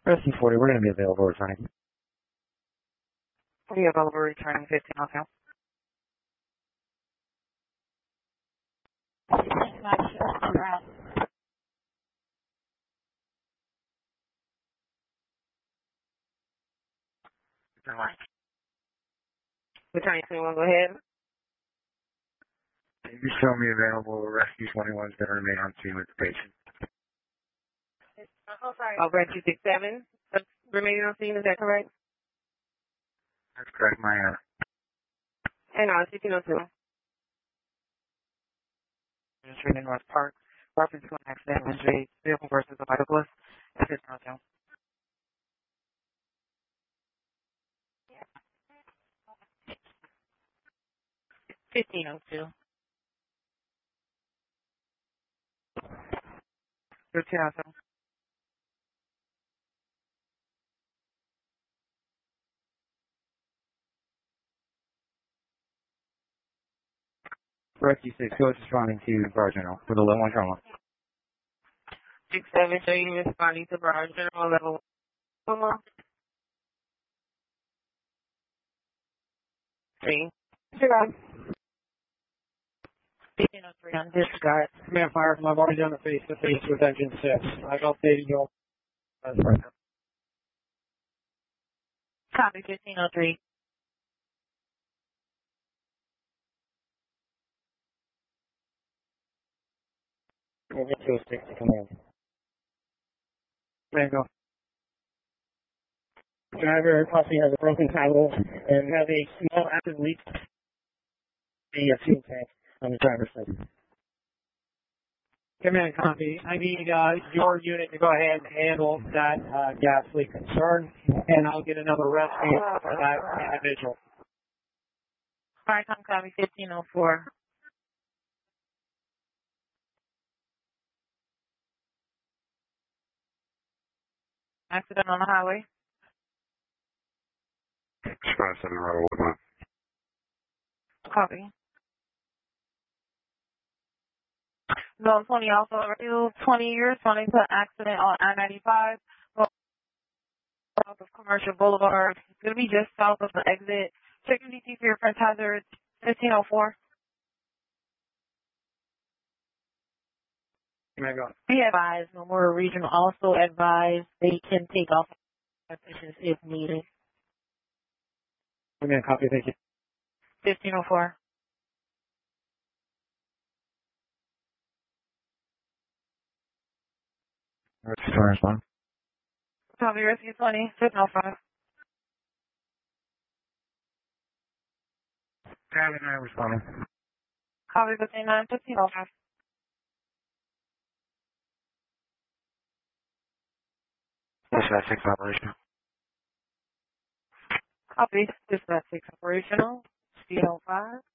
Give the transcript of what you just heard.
Rescue 40, we're going to be available returning. Be available returning 15 hotel. Returning 21, go ahead. Can you show me available Rescue 21's that remain on scene with the patient? Oh, sorry. I'll grant you 67. Remaining on scene, is that correct? That's correct, my And on 1602. Street in North Park. Reference to an accident injury, vehicle versus a bicyclist. At 15 hotel. Yeah. 1502. 13 hotel. Rescue 6, go responding to Bar General for the level 1 trauma. 67, so you responding to Bar General level 1. 3. Disregard. 1503 on disregard. Command fire from, I've already done the face-to-face with engine 6. I've updated you. Copy 1503. We'll get to a 60 command. Mango. Driver possibly has a broken towel and has a small active leak in the fuel tank on the driver's side. Command copy. I need your unit to go ahead and handle that gas leak concern, and I'll get another rescue for that individual. Alright, copy 1504. Accident on the highway. Express in the road, Woodland. Copy. Zone 20 also review 20 years, 20 to accident on I-95. South of Commercial Boulevard. It's going to be just south of the exit. Check your DT for your front hazards. 1504. Be advised, no more regional also advised they can take off positions if needed. Command copy, thank you. 1504. Rescue respond. Copy Rescue 20, 1505. Cabin 9 responding. Copy 59, 1505. Dispatch 6 operational. Copy. Dispatch 6 operational. Speed 05.